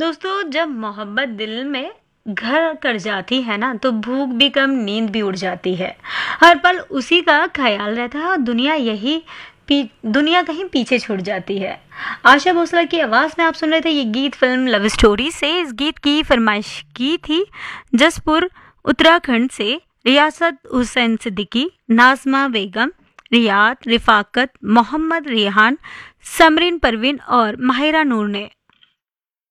दोस्तों, जब मोहब्बत दिल में घर कर जाती है ना, तो भूख भी कम, नींद भी उड़ जाती है। हर पल उसी का ख्याल रहता है और दुनिया कहीं पीछे छूट जाती है। आशा भोसले की आवाज़ में आप सुन रहे थे ये गीत फिल्म लव स्टोरी से। इस गीत की फरमाइश की थी जसपुर उत्तराखंड से रियासत हुसैन सिद्दीकी, नाजमा बेगम, रियाद, रिफाकत, मोहम्मद रिहान, समरीन परवीन और माहिरा नूर ने।